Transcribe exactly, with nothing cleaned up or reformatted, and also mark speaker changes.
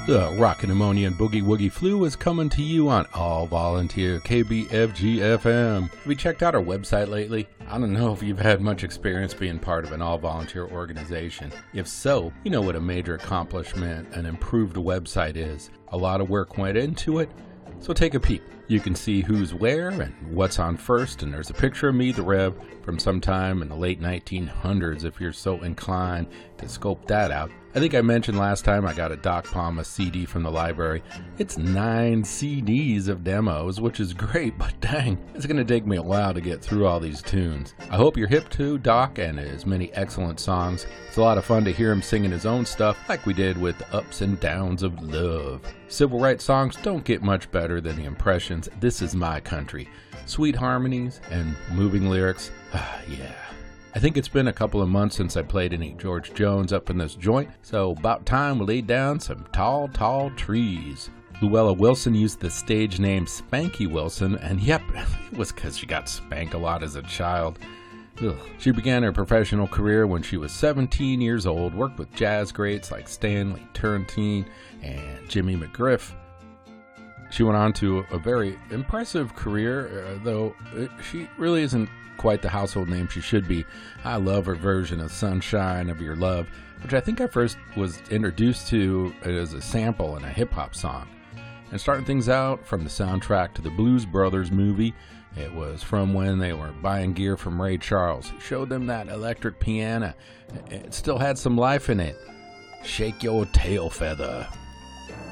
Speaker 1: The Rockin' Ammonia and Boogie Woogie Flu is coming to you on All Volunteer K B F G F M. Have you checked out our website lately? I don't know if you've had much experience being part of an all-volunteer organization. If so, you know what a major accomplishment an improved website is. A lot of work went into it, so take a peek. You can see who's where and what's on first, and there's a picture of me, the Rev, from sometime in the late nineteen hundreds if you're so inclined to scope that out. I think I mentioned last time I got a Doc Palma C D from the library. It's nine C Ds of demos, which is great, but dang, it's going to take me a while to get through all these tunes. I hope you're hip to Doc and his many excellent songs. It's a lot of fun to hear him singing his own stuff like we did with the Ups and Downs of Love. Civil rights songs don't get much better than the Impressions' This Is My Country. Sweet harmonies and moving lyrics. Ah, yeah. I think it's been a couple of months since I played any George Jones up in this joint, so about time we laid down some tall, tall trees. Luella Wilson used the stage name Spanky Wilson, and yep, it was because she got spanked a lot as a child. Ugh. She began her professional career when she was seventeen years old, worked with jazz greats like Stanley Turrentine and Jimmy McGriff. She went on to a very impressive career, uh, though it, she really isn't quite the household name she should be. I love her version of Sunshine of Your Love, which I think I first was introduced to as a sample in a hip-hop song. And starting things out from the soundtrack to the Blues Brothers movie, it was from when they were buying gear from Ray Charles. He showed them that electric piano. It still had some life in it. Shake your tail feather.